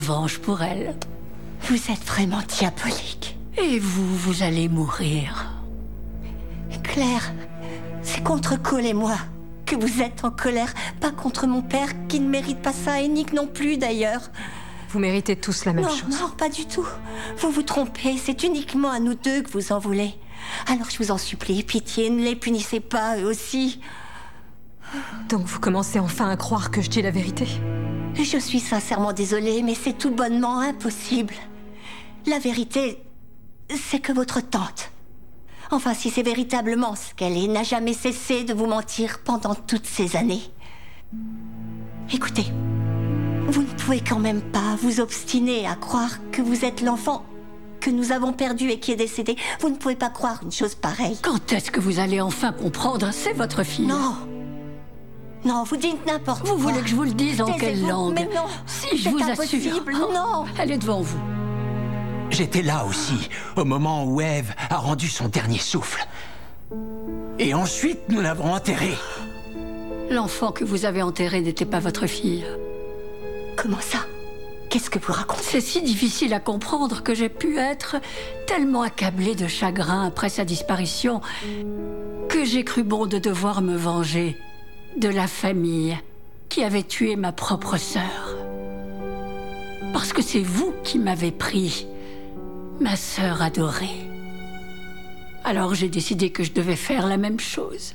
Venge pour elle. Vous êtes vraiment diabolique. Et vous, vous allez mourir. Claire, c'est contre Cole et moi que vous êtes en colère, pas contre mon père qui ne mérite pas ça, et Nick non plus d'ailleurs. Vous méritez tous la même Non, chose. non, pas du tout. Vous vous trompez, c'est uniquement à nous deux que vous en voulez. Alors je vous en supplie, pitié, ne les punissez pas, eux aussi. Donc vous commencez enfin à croire que je dis la vérité? Je suis sincèrement désolée, mais c'est tout bonnement impossible. La vérité, c'est que votre tante, enfin si c'est véritablement ce qu'elle est, n'a jamais cessé de vous mentir pendant toutes ces années. Écoutez, vous ne pouvez quand même pas vous obstiner à croire que vous êtes l'enfant que nous avons perdu et qui est décédé. Vous ne pouvez pas croire une chose pareille. Quand est-ce que vous allez enfin comprendre? C'est votre fille. Non. Non, vous dites n'importe quoi. Vous voulez que je vous le dise en quelle Taisez-vous. langue? Mais non, Si, je c'est vous impossible, assure. non. Elle est devant vous. J'étais là aussi, au moment où Eve a rendu son dernier souffle. Et ensuite, nous l'avons enterrée. L'enfant que vous avez enterré n'était pas votre fille. Comment ça? Qu'est-ce que vous racontez? C'est si difficile à comprendre que j'ai pu être tellement accablée de chagrin après sa disparition que j'ai cru bon de devoir me venger de la famille qui avait tué ma propre sœur. Parce que c'est vous qui m'avez pris, ma sœur adorée. Alors j'ai décidé que je devais faire la même chose.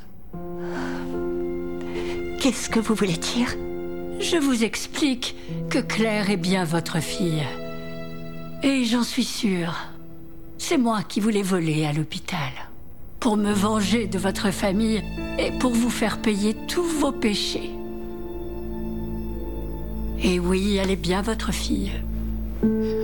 Qu'est-ce que vous voulez dire? Je vous explique que Claire est bien votre fille. Et j'en suis sûre, c'est moi qui vous l'ai volée à l'hôpital. Pour me venger de votre famille et pour vous faire payer tous vos péchés. Et oui, elle est bien votre fille.